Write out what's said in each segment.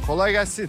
Kolay gelsin.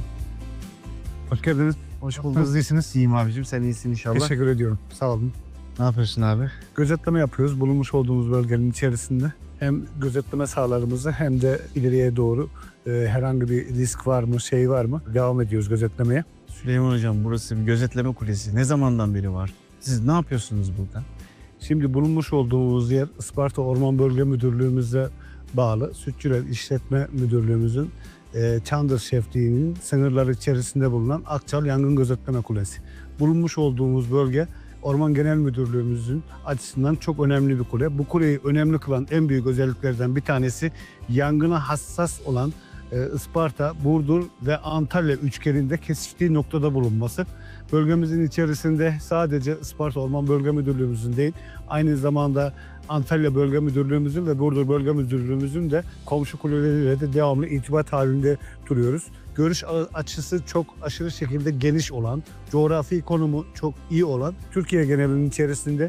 Hoş geldiniz. Hoş bulduk. Nasılsınız, iyisiniz? İyiyim abicim, sen iyisin inşallah. Teşekkür ediyorum. Sağ olun. Ne yapıyorsun abi? Gözetleme yapıyoruz bulunmuş olduğumuz bölgenin içerisinde. Hem gözetleme sahalarımızı hem de ileriye doğru herhangi bir risk var mı, şey var mı devam ediyoruz gözetlemeye. Süleyman Hocam, burası bir gözetleme kulesi. Ne zamandan beri var? Siz ne yapıyorsunuz burada? Şimdi bulunmuş olduğumuz yer Isparta Orman Bölge Müdürlüğümüze bağlı Sütçüler İşletme Müdürlüğümüzün Çandır Şefliği'nin sınırları içerisinde bulunan Akçal Yangın Gözetleme Kulesi. Bulunmuş olduğumuz bölge Orman Genel Müdürlüğümüzün açısından çok önemli bir kule. Bu kuleyi önemli kılan en büyük özelliklerden bir tanesi yangına hassas olan Isparta, Burdur ve Antalya üçgeninde kesiştiği noktada bulunması. Bölgemizin içerisinde sadece Isparta Orman Bölge Müdürlüğümüzün değil, aynı zamanda Antalya Bölge Müdürlüğümüzün ve Burdur Bölge Müdürlüğümüzün de komşu kuleleriyle de devamlı irtibat halinde duruyoruz. Görüş açısı çok aşırı şekilde geniş olan, coğrafi konumu çok iyi olan, Türkiye genelinin içerisinde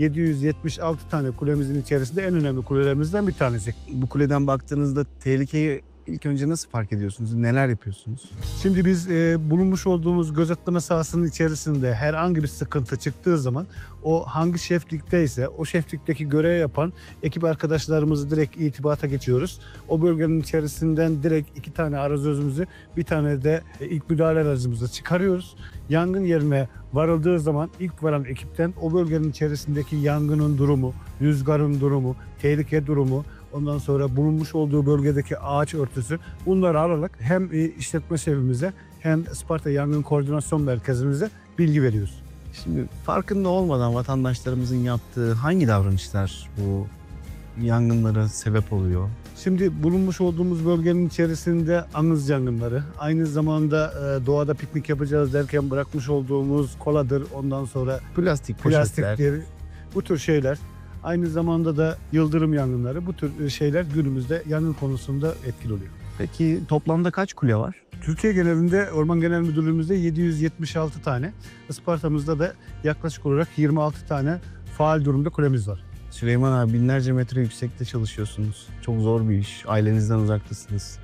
776 tane kulemizin içerisinde en önemli kulelerimizden bir tanesi. Bu kuleden baktığınızda tehlikeyi ilk önce nasıl fark ediyorsunuz? Neler yapıyorsunuz? Şimdi biz bulunmuş olduğumuz gözetleme sahasının içerisinde herhangi bir sıkıntı çıktığı zaman o hangi şeflikteyse o şeflikteki görev yapan ekip arkadaşlarımızı direkt irtibata geçiyoruz. O bölgenin içerisinden direkt 2 tane arazözümüzü, bir tane de ilk müdahale aracımızı çıkarıyoruz. Yangın yerine varıldığı zaman ilk varan ekipten o bölgenin içerisindeki yangının durumu, rüzgarın durumu, tehlike durumu, ondan sonra bulunmuş olduğu bölgedeki ağaç örtüsü, bunları alarak hem işletme şefimize hem Isparta Yangın Koordinasyon Merkezimize bilgi veriyoruz. Şimdi farkında olmadan vatandaşlarımızın yaptığı hangi davranışlar bu yangınlara sebep oluyor? Şimdi bulunmuş olduğumuz bölgenin içerisinde anız yangınları, aynı zamanda doğada piknik yapacağız derken bırakmış olduğumuz koladır, ondan sonra Plastik poşetler. plastikleri, bu tür şeyler. Aynı zamanda da yıldırım yangınları, bu tür şeyler günümüzde yangın konusunda etkili oluyor. Peki toplamda kaç kule var? Türkiye genelinde Orman Genel Müdürlüğümüzde 776 tane, Isparta'mızda da yaklaşık olarak 26 tane faal durumda kulemiz var. Süleyman abi, binlerce metre yüksekte çalışıyorsunuz. Çok zor bir iş. Ailenizden uzaktasınız.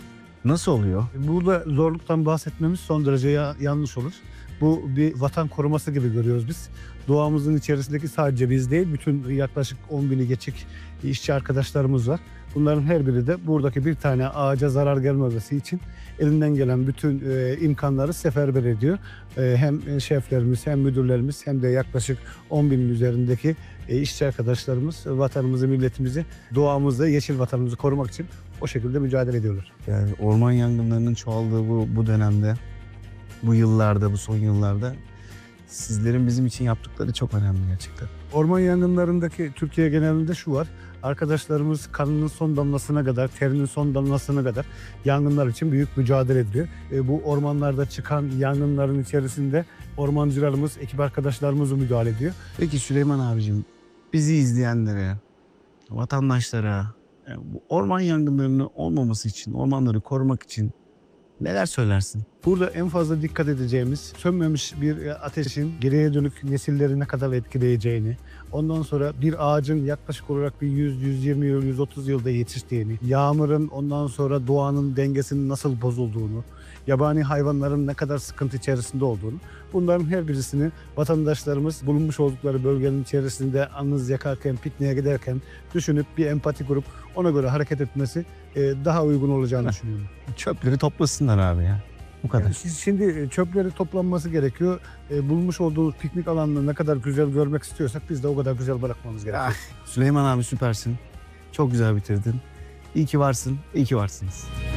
Nasıl oluyor? Burada zorluktan bahsetmemiz son derece yanlış olur. Bu bir vatan koruması gibi görüyoruz biz. Doğamızın içerisindeki sadece biz değil, bütün yaklaşık 10.000'i geçik işçi arkadaşlarımız var. Bunların her biri de buradaki bir tane ağaca zarar gelmemesi için elinden gelen bütün imkanları seferber ediyor. Hem şeflerimiz hem müdürlerimiz hem de yaklaşık 10.000'in üzerindeki işçi arkadaşlarımız vatanımızı, milletimizi, doğamızı, yeşil vatanımızı korumak için o şekilde mücadele ediyorlar. Yani orman yangınlarının çoğaldığı bu dönemde, bu yıllarda, bu son yıllarda sizlerin bizim için yaptıkları çok önemli gerçekten. Orman yangınlarındaki Türkiye genelinde şu var. Arkadaşlarımız kanının son damlasına kadar, terinin son damlasına kadar yangınlar için büyük mücadele ediyor. Bu ormanlarda çıkan yangınların içerisinde ormancılarımız, ekip arkadaşlarımız müdahale ediyor. Peki Süleyman abicim, bizi izleyenlere, vatandaşlara bu orman yangınlarının olmaması için, ormanları korumak için neler söylersin? Burada en fazla dikkat edeceğimiz sönmemiş bir ateşin geriye dönük nesilleri ne kadar etkileyeceğini, ondan sonra bir ağacın yaklaşık olarak bir 100-120 yıl, 130 yılda yetiştiğini, yağmurun ondan sonra doğanın dengesinin nasıl bozulduğunu, yabani hayvanların ne kadar sıkıntı içerisinde olduğunu, bunların her birisini vatandaşlarımız bulunmuş oldukları bölgenin içerisinde anız yakarken, pikniğe giderken düşünüp bir empati kurup ona göre hareket etmesi daha uygun olacağını düşünüyorum. Çöpleri toplasınlar abi ya. Bu kadar. Yani şimdi çöpleri toplanması gerekiyor. Bulmuş olduğumuz piknik alanını ne kadar güzel görmek istiyorsak biz de o kadar güzel bırakmamız gerekiyor. Süleyman abi süpersin. Çok güzel bitirdin. İyi ki varsın, iyi ki varsınız.